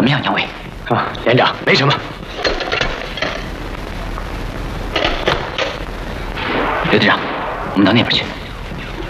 怎么样，杨伟？ 啊，连长，没什么。 刘队长，我们到那边去。